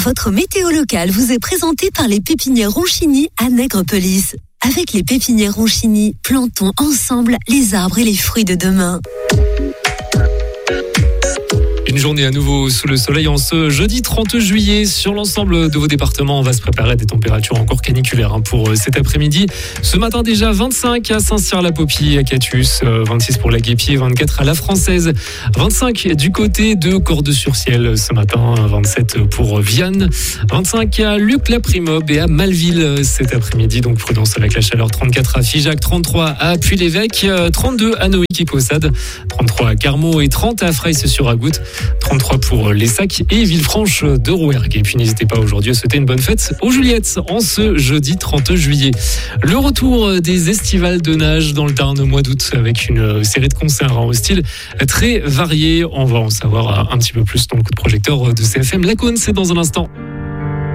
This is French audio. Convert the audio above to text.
Votre météo locale vous est présentée par les pépinières Ronchini à Nègrepelisse. Avec les pépinières Ronchini, plantons ensemble les arbres et les fruits de demain. Une journée à nouveau sous le soleil en ce jeudi 30 juillet. Sur l'ensemble de vos départements, on va se préparer à des températures encore caniculaires pour cet après-midi. Ce matin déjà 25 à Saint-Cyr-la-Popie, à Catius, 26 pour la Guépier, 24 à la Française, 25 du côté de Cordes-sur-Ciel ce matin, 27 pour Vianne, 25 à Luc-la-Primobe et à Malville cet après-midi. Donc prudence avec la chaleur, 34 à Figeac, 33 à Puy-l'Évêque, 32 à Noïque et Caussade, 33 à Carmaux et 30 à Fraisse-sur-Agoutte. 33 pour les Sacs et Villefranche de Rouergue. Et puis n'hésitez pas aujourd'hui à souhaiter une bonne fête aux Juliettes en ce jeudi 30 juillet. Le retour des estivales de nage dans le Tarn au mois d'août avec une série de concerts au style très varié. On va en savoir un petit peu plus dans le coup de projecteur de CFM Lacaune. C'est dans un instant.